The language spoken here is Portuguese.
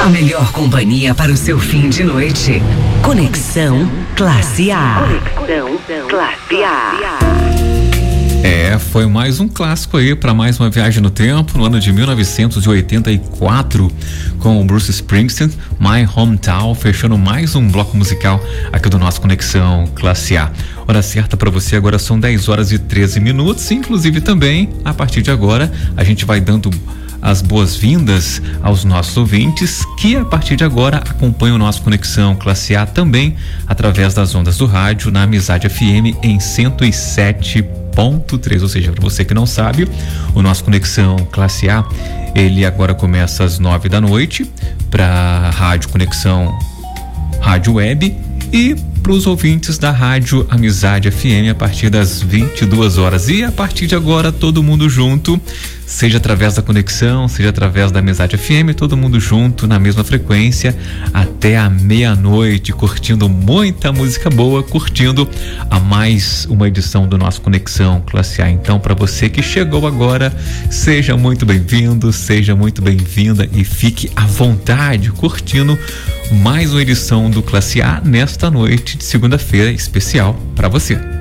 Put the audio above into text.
A melhor companhia para o seu fim de noite. Conexão Classe A. Conexão Classe A. Foi mais um clássico aí para mais uma viagem no tempo, no ano de 1984, com o Bruce Springsteen, My Hometown, fechando mais um bloco musical aqui do nosso Conexão Classe A. Hora certa para você agora são 10 horas e 13 minutos, inclusive também, a partir de agora, a gente vai dando as boas-vindas aos nossos ouvintes que a partir de agora acompanham o nosso Conexão Classe A também através das ondas do rádio na Amizade FM em 107.3, ou seja, para você que não sabe, o nosso Conexão Classe A, ele agora começa às 9 da noite para Rádio Conexão Rádio Web e para os ouvintes da Rádio Amizade FM a partir das 22 horas. E a partir de agora, todo mundo junto, seja através da conexão, seja através da Amizade FM, todo mundo junto na mesma frequência até a meia-noite, curtindo muita música boa, curtindo a mais uma edição do nosso Conexão Classe A. Então, para você que chegou agora, seja muito bem-vindo, seja muito bem-vinda e fique à vontade curtindo mais uma edição do Classe A nesta noite de segunda-feira especial para você.